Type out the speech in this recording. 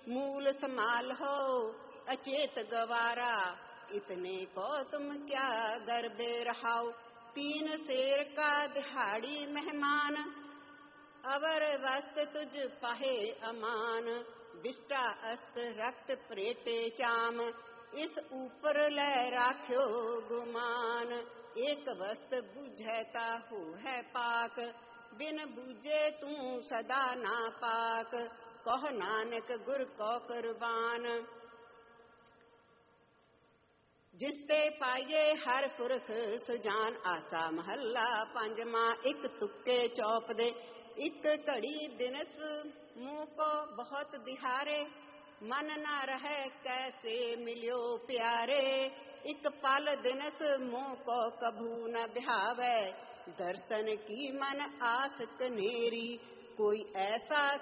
मूल समाल हो अचेत गवारा, इतने को तुम क्या गरबे रहाओ। 3 सेर का दिहाड़ी मेहमान, अवर वस्त तुझ पाहे अमान। विष्टा अस्त रक्त प्रेटे चाम, इस ऊपर ले राख्यो गुमान। एक वस्त बुझैता हो है पाक, बिन बूझे तू सदा ना पाक। कह नानक गुर को कुर्बान, जिसते पाइये हर पुरख सुजान। आसा महला पंजवा, एक तुक्के चौप दे। एक घड़ी दिनस मुँह को बहुत दिहारे, मन न रहे कैसे मिलियो प्यारे। एक पल दिनस मुँह को कभू न बिहावे, दर्शन की मन आस कनेरी। कोई ऐसा